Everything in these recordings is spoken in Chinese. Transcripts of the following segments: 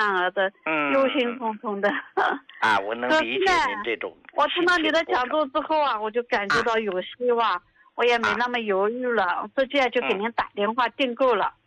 男儿的，忧心忡忡的。 啊，我能理解您这种。 我听到你的讲座之后啊，我就感觉到有希望，我也没那么犹豫了，直接就给您打电话订购了。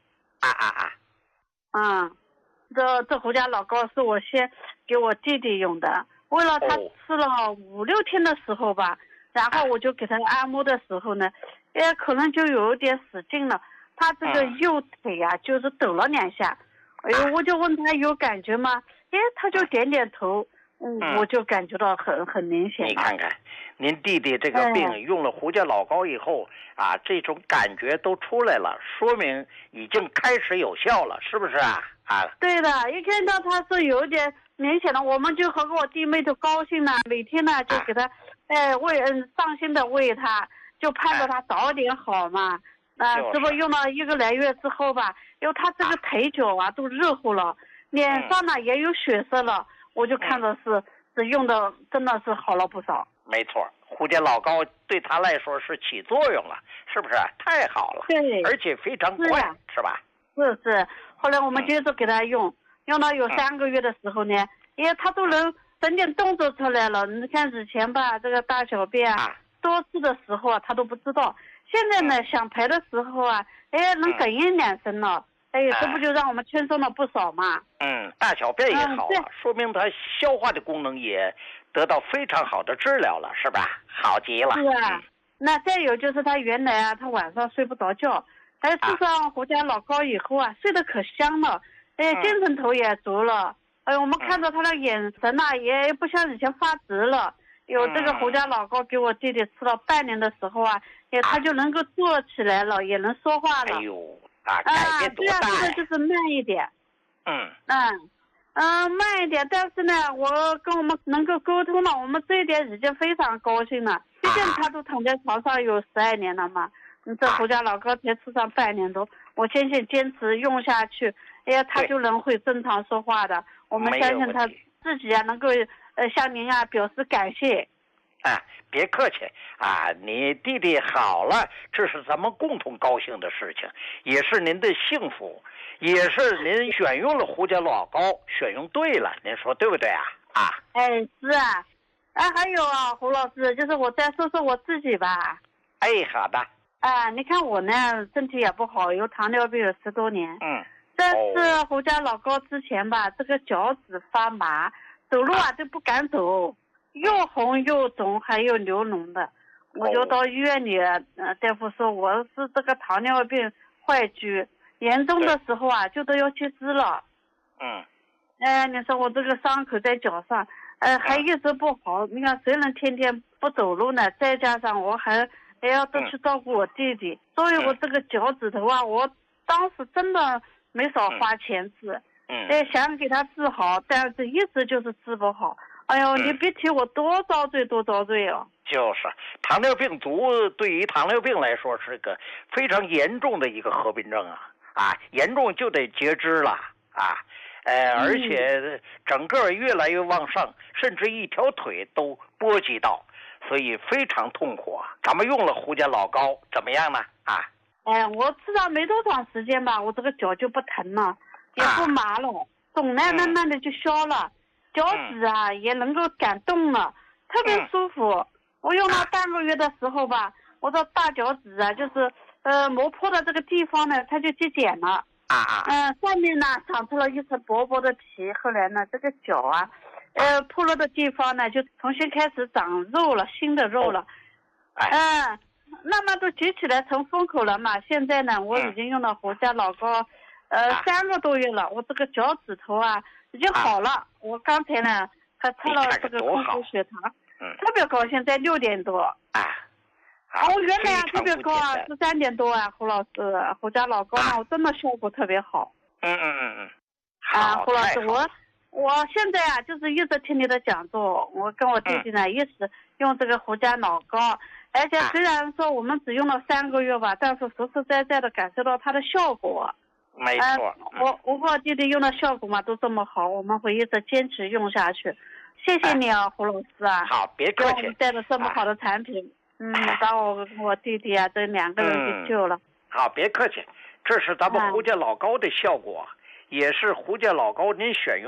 这胡家老膏是我先给我弟弟用的，为了他吃了5、6天的时候吧，然后我就给他按摩的时候呢，可能就有点使劲了，他这个右腿啊就是抖了2下，我就问他有感觉吗？他就点点头，我就感觉到很明显。 你看看，您弟弟这个病用了胡家老膏以后啊，这种感觉都出来了，说明已经开始有效了，是不是啊？ 对的，一看到他是有点明显的，我们就和我弟妹都高兴了，每天呢就给他上心的喂他，就盼着他早点好嘛。这不用了1个来月之后吧，因为他这个腿脚啊都热乎了，脸上呢也有血色了，我就看着是用的真的是好了不少。 没错，胡家老膏对他来说是起作用了，是不是？太好了， 对， 而且非常快，是吧？ 是。后来我们接着给他用到有3个月的时候呢，他都能整点动作出来了。你看以前吧，这个大小便多次的时候啊，他都不知道。现在呢，想排的时候啊，能哽咽2声了。这不就让我们轻松了不少嘛？ 大小便也好了，说明他消化的功能也得到非常好的治疗了，是吧？好极了。 是啊，那再有就是他原来啊，他晚上睡不着觉，吃上胡家老膏以后啊，睡得可香了，精神头也足了。我们看到他的眼神呐，也不像以前发直了。有这个胡家老膏给我弟弟吃了半年的时候啊，他就能够坐起来了，也能说话了。 改变多大呀？ 这个就是慢一点。慢一点，但是呢，我跟我们能够沟通了，我们这一点已经非常高兴了。毕竟他都躺在床上有12年了嘛，这胡家老膏才吃上半年多，我相信坚持用下去，他就能会正常说话的。我们相信他自己啊，能够向您啊表示感谢。 别客气啊，你弟弟好了，这是咱们共同高兴的事情，也是您的幸福，也是您选用了胡家老膏，选用对了，您说对不对啊？ 是啊。还有啊，胡老师，就是我再说说我自己吧。 好的。 你看我呢，身体也不好，有糖尿病有10多年。但是胡家老膏之前吧，这个脚趾发麻，走路啊都不敢走。又红又肿还有流脓的，我就到医院里，大夫说我是这个糖尿病坏疽，严重的时候啊就都要截肢了。你说我这个伤口在脚上，还一直不好，你看谁能天天不走路呢？再加上我还要多去照顾我弟弟，所以我这个脚趾头啊，我当时真的没少花钱治，想给他治好，但是一直就是治不好。你别提我多遭罪哦。 就是糖尿病足对于糖尿病来说是个非常严重的一个合并症严重就得截肢了而且整个越来越旺盛，甚至一条腿都波及到，所以非常痛苦。咱们用了胡家老膏怎么样呢？ 我吃上没多长时间吧，我这个脚就不疼了，也不麻了，肿呢慢慢的就消了。脚趾啊也能够感动了，特别舒服。我用了半个月的时候吧，我的大脚趾啊，就是磨破的这个地方呢，它就结茧了。上面呢长出了一层薄薄的皮，后来呢这个脚啊，破了的地方呢就重新开始长肉了，新的肉了。慢慢都举起来成封口了嘛。现在呢，我已经用了胡家老膏，3个多月了，我这个脚趾头啊。已经好了，我刚才呢还测了这个空腹血糖，特别高，现在6点多。我原来特别高13点多胡老师，胡家老膏呢，我真的效果特别好。胡老师，我现在就是一直听你的讲座，我跟我弟弟呢一直用这个胡家老膏，而且虽然说我们只用了3个月吧，但是实实在在的感受到它的效果。 没错， 我和我弟弟用的效果嘛都这么好，我们会一直坚持用下去。谢谢你胡老师好，别客气， 给我们带了这么好的产品，把我跟我弟弟这2个人给救了。 好，别客气，这是咱们胡家老膏的效果，也是胡家老膏您选用